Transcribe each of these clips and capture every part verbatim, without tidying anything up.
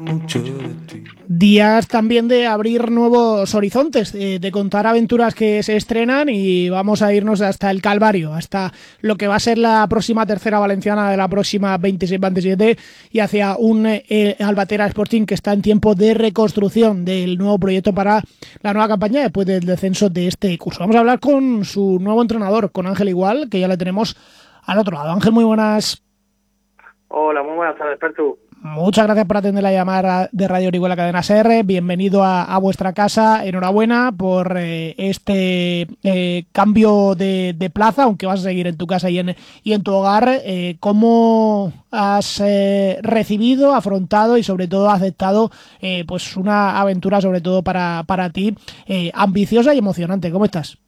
mucho de ti. Días también de abrir nuevos horizontes, de, de contar aventuras que se estrenan, y vamos a irnos hasta el Calvario, hasta lo que va a ser la próxima tercera valenciana de la próxima veintiséis veintisiete, y hacia un eh, Albatera Sporting que está en tiempo de reconstrucción del nuevo proyecto para la nueva campaña después del descenso de este curso. Vamos a hablar con su nuevo entrenador, con Ángel Igual, que ya le tenemos al otro lado. Ángel, muy buenas. Hola, muy buenas tardes, Pertu. Muchas gracias por atender la llamada de Radio Orihuela Cadena S R. Bienvenido a, a vuestra casa. Enhorabuena por eh, este eh, cambio de, de plaza, aunque vas a seguir en tu casa y en, y en tu hogar. Eh, ¿Cómo has eh, recibido, afrontado y sobre todo aceptado eh, pues una aventura, sobre todo para, para ti, eh, ambiciosa y emocionante? ¿Cómo estás?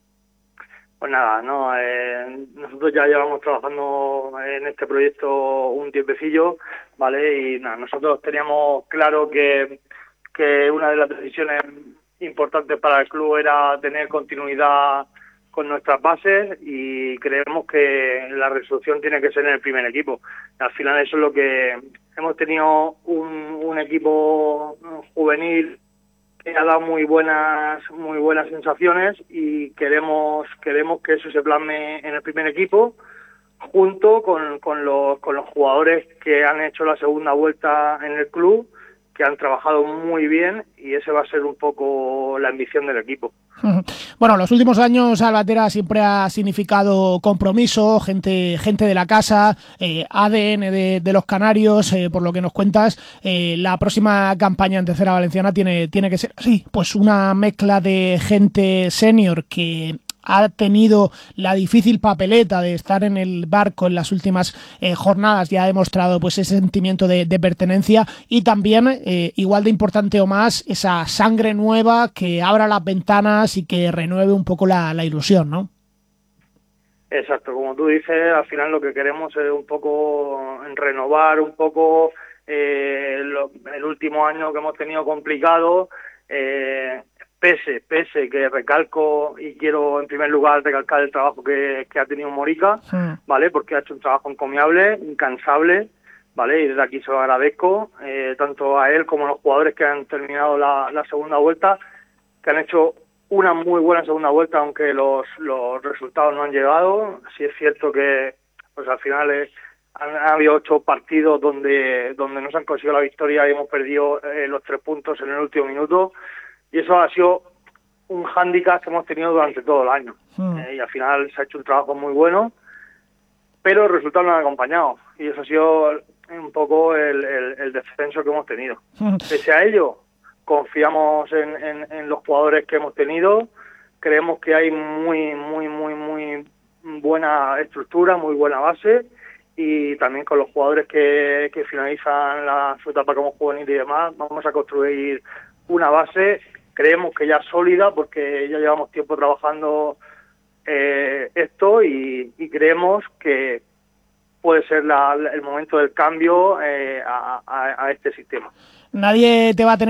Pues nada, no, eh, nosotros ya llevamos trabajando en este proyecto un tiempecillo, ¿vale? Y nada, nosotros teníamos claro que, que una de las decisiones importantes para el club era tener continuidad con nuestras bases, y creemos que la resolución tiene que ser en el primer equipo. Al final eso es lo que hemos tenido, un, un equipo juvenil que ha dado muy buenas muy buenas sensaciones, y queremos queremos que eso se plasme en el primer equipo junto con, con los con los jugadores que han hecho la segunda vuelta en el club, que han trabajado muy bien, y ese va a ser un poco la ambición del equipo. Bueno, los últimos años Albatera siempre ha significado compromiso, gente gente de la casa, eh, A D N de, de los canarios, eh, por lo que nos cuentas. Eh, la próxima campaña en tercera valenciana tiene, tiene que ser así, pues una mezcla de gente senior que ha tenido la difícil papeleta de estar en el barco en las últimas eh, jornadas y ha demostrado pues ese sentimiento de, de pertenencia, y también, eh, igual de importante o más, esa sangre nueva que abra las ventanas y que renueve un poco la, la ilusión, ¿no? Exacto, como tú dices, al final lo que queremos es un poco renovar un poco eh, lo, el último año que hemos tenido complicado, eh, Pese, pese que recalco y quiero en primer lugar recalcar el trabajo que, que ha tenido Morica, sí. ¿Vale? Porque ha hecho un trabajo encomiable, incansable, ¿vale? Y desde aquí se lo agradezco, eh, tanto a él como a los jugadores que han terminado la, la segunda vuelta, que han hecho una muy buena segunda vuelta, aunque los, los resultados no han llegado. Sí es cierto que pues al final es, han, han habido ocho partidos donde, donde no se han conseguido la victoria y hemos perdido eh, los tres puntos en el último minuto. Y eso ha sido un hándicap que hemos tenido durante todo el año. Mm. Eh, y al final se ha hecho un trabajo muy bueno, pero los resultados no han acompañado. Y eso ha sido un poco el, el, el descenso que hemos tenido. Mm. Pese a ello, confiamos en, en, en los jugadores que hemos tenido. Creemos que hay muy, muy, muy, muy buena estructura, muy buena base. Y también con los jugadores que, que finalizan la, su etapa como juvenil y demás, vamos a construir una base, creemos que ya sólida, porque ya llevamos tiempo trabajando eh, esto, y, y creemos que puede ser la, el momento del cambio eh, a, a, a este sistema. Nadie te va a tener